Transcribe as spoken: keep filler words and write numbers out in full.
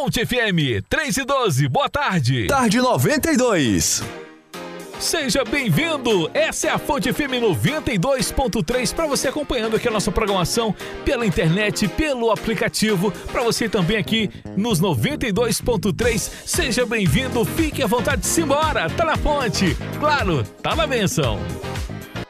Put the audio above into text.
Fonte F M, três e doze, boa tarde. Tarde noventa e dois. Seja bem-vindo, essa é a Fonte F M noventa e dois ponto três, para você acompanhando aqui a nossa programação pela internet, pelo aplicativo, para você também aqui nos noventa e dois ponto três, seja bem-vindo, fique à vontade, simbora, tá na fonte, claro, tá na benção.